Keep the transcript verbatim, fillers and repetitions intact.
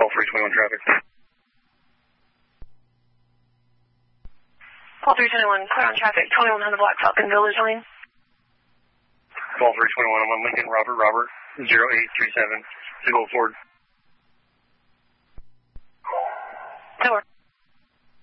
three twenty-one traffic. Call three twenty-one, clear on traffic, twenty-one hundred Black Falcon Village Lane. Call three twenty-one, I'm on Lincoln, Robert, Robert, zero eight three seven, single Ford. Door.